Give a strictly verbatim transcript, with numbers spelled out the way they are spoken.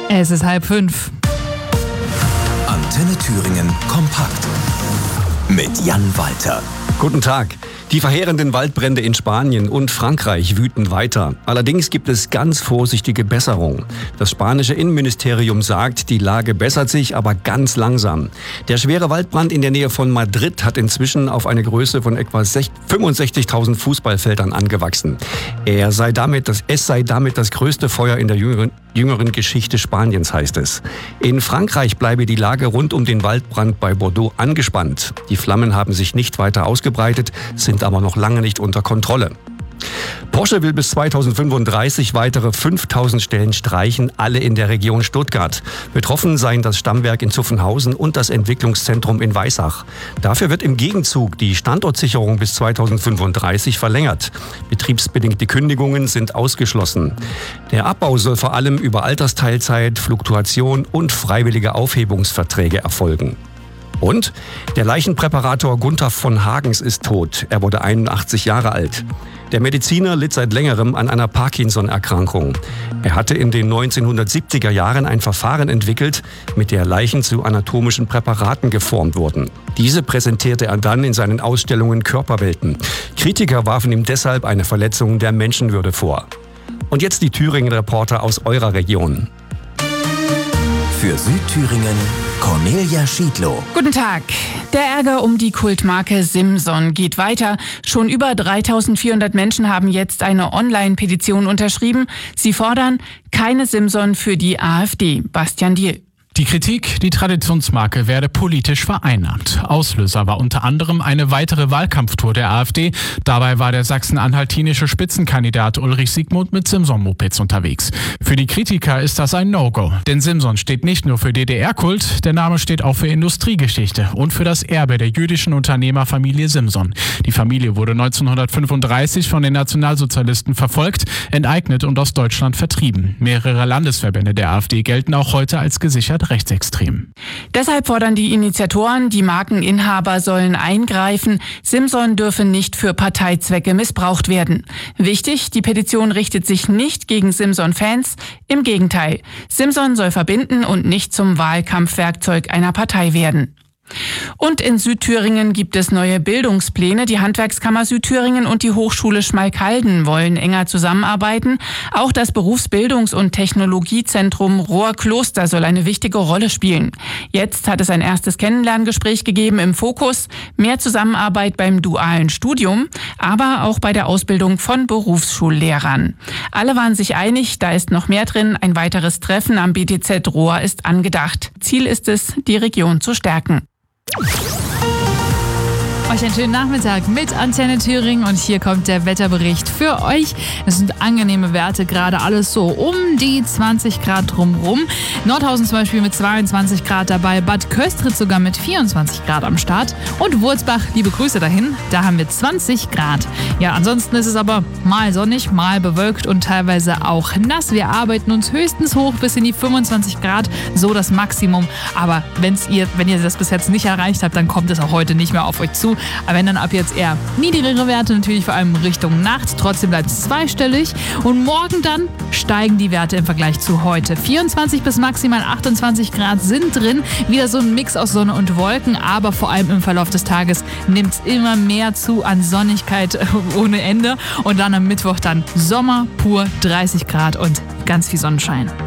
Es ist halb fünf. Antenne Thüringen kompakt mit Jan Walter. Guten Tag. Die verheerenden Waldbrände in Spanien und Frankreich wüten weiter. Allerdings gibt es ganz vorsichtige Besserung. Das spanische Innenministerium sagt, die Lage bessert sich, aber ganz langsam. Der schwere Waldbrand in der Nähe von Madrid hat inzwischen auf eine Größe von etwa fünfundsechzigtausend Fußballfeldern angewachsen. Er sei damit das, es sei damit das größte Feuer in der jüngeren, jüngeren Geschichte Spaniens, heißt es. In Frankreich bleibe die Lage rund um den Waldbrand bei Bordeaux angespannt. Die Flammen haben sich nicht weiter ausgebreitet, sind aber noch lange nicht unter Kontrolle. Porsche will bis zweitausendfünfunddreißig weitere fünftausend Stellen streichen, alle in der Region Stuttgart. Betroffen seien das Stammwerk in Zuffenhausen und das Entwicklungszentrum in Weissach. Dafür wird im Gegenzug die Standortsicherung bis zweitausendfünfunddreißig verlängert. Betriebsbedingte Kündigungen sind ausgeschlossen. Der Abbau soll vor allem über Altersteilzeit, Fluktuation und freiwillige Aufhebungsverträge erfolgen. Und der Leichenpräparator Gunther von Hagens ist tot. Er wurde einundachtzig Jahre alt. Der Mediziner litt seit längerem an einer Parkinson-Erkrankung. Er hatte in den neunzehnhundertsiebziger Jahren ein Verfahren entwickelt, mit der Leichen zu anatomischen Präparaten geformt wurden. Diese präsentierte er dann in seinen Ausstellungen Körperwelten. Kritiker warfen ihm deshalb eine Verletzung der Menschenwürde vor. Und jetzt die Thüringen-Reporter aus eurer Region. Für Südthüringen Cornelia Schiedlow. Guten Tag. Der Ärger um die Kultmarke Simson geht weiter. Schon über dreitausendvierhundert Menschen haben jetzt eine Online-Petition unterschrieben. Sie fordern keine Simson für die AfD. Bastian Diel. Die Kritik, die Traditionsmarke werde politisch vereinnahmt. Auslöser war unter anderem eine weitere Wahlkampftour der AfD. Dabei war der sachsen-anhaltinische Spitzenkandidat Ulrich Siegmund mit Simson-Mopeds unterwegs. Für die Kritiker ist das ein No-Go. Denn Simson steht nicht nur für D D R-Kult, der Name steht auch für Industriegeschichte und für das Erbe der jüdischen Unternehmerfamilie Simson. Die Familie wurde neunzehnhundertfünfunddreißig von den Nationalsozialisten verfolgt, enteignet und aus Deutschland vertrieben. Mehrere Landesverbände der AfD gelten auch heute als gesichert rechtsextrem. Deshalb fordern die Initiatoren, die Markeninhaber sollen eingreifen. Simson dürfe nicht für Parteizwecke missbraucht werden. Wichtig, die Petition richtet sich nicht gegen Simson-Fans. Im Gegenteil, Simson soll verbinden und nicht zum Wahlkampfwerkzeug einer Partei werden. Und in Südthüringen gibt es neue Bildungspläne. Die Handwerkskammer Südthüringen und die Hochschule Schmalkalden wollen enger zusammenarbeiten. Auch das Berufsbildungs- und Technologiezentrum Rohrkloster soll eine wichtige Rolle spielen. Jetzt hat es ein erstes Kennenlerngespräch gegeben im Fokus. Mehr Zusammenarbeit beim dualen Studium, aber auch bei der Ausbildung von Berufsschullehrern. Alle waren sich einig, da ist noch mehr drin. Ein weiteres Treffen am B T Z Rohr ist angedacht. Ziel ist es, die Region zu stärken. Euch einen schönen Nachmittag mit Antenne Thüringen und hier kommt der Wetterbericht für euch. Es sind angenehme Werte, gerade alles so um die zwanzig Grad drumherum. Nordhausen zum Beispiel mit zweiundzwanzig Grad dabei, Bad Köstritz sogar mit vierundzwanzig Grad am Start und Wurzbach, liebe Grüße dahin, da haben wir zwanzig Grad. Ja, ansonsten ist es aber mal sonnig, mal bewölkt und teilweise auch nass. Wir arbeiten uns höchstens hoch bis in die fünfundzwanzig Grad, so das Maximum. Aber wenn's ihr, wenn ihr das bis jetzt nicht erreicht habt, dann kommt es auch heute nicht mehr auf euch zu. Aber wenn dann ab jetzt eher niedrigere Werte, natürlich vor allem Richtung Nacht. Trotzdem bleibt es zweistellig. Und morgen dann steigen die Werte im Vergleich zu heute. vierundzwanzig bis maximal achtundzwanzig Grad sind drin. Wieder so ein Mix aus Sonne und Wolken. Aber vor allem im Verlauf des Tages nimmt es immer mehr zu an Sonnigkeit ohne Ende. Und dann am Mittwoch dann Sommer pur, dreißig Grad und ganz viel Sonnenschein.